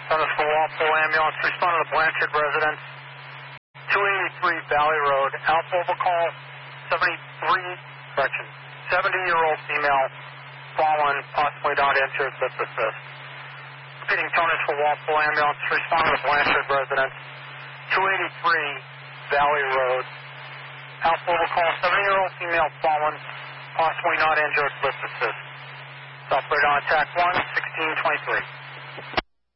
Thomas for Walpole ambulance. Respond to the Blanchard residence. 283 Valley Road. Alpha overcall 70-year-old female fallen, possibly not injured, with assist. Repeating Thomas for Walpole ambulance. Respond to the Blanchard residence. 283 Valley Road. Alpha overcall 70-year-old female fallen, possibly not injured, with assist. Operator on attack 1, 1623.